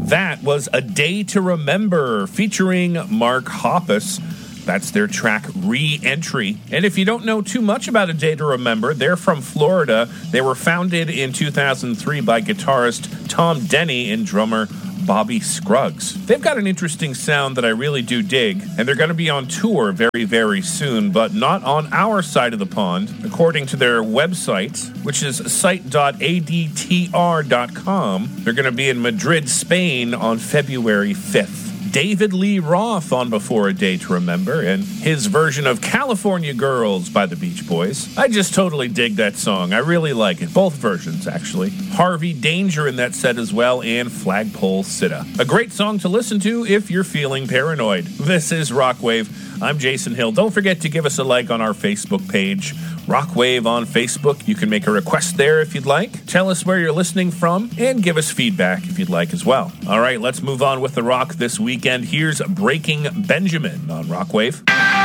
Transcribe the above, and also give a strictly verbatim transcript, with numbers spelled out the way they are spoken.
That was A Day to Remember, featuring Mark Hoppus. That's their track, Re-Entry. And if you don't know too much about A Day to Remember, they're from Florida. They were founded in two thousand three by guitarist Tom Denny and drummer Bobby Scruggs. They've got an interesting sound that I really do dig, and they're going to be on tour very, very soon, but not on our side of the pond. According to their website, which is site dot a d t r dot com, they're going to be in Madrid, Spain on February fifth. David Lee Roth on Before a Day to Remember, and his version of California Girls by the Beach Boys. I just totally dig that song. I really like it. Both versions, actually. Harvey Danger in that set as well, and Flagpole Sitta. A great song to listen to if you're feeling paranoid. This is Rockwave. I'm Jason Hill. Don't forget to give us a like on our Facebook page, Rockwave on Facebook. You can make a request there if you'd like. Tell us where you're listening from, and give us feedback if you'd like as well. All right, let's move on with the rock this weekend. Here's Breaking Benjamin on Rockwave.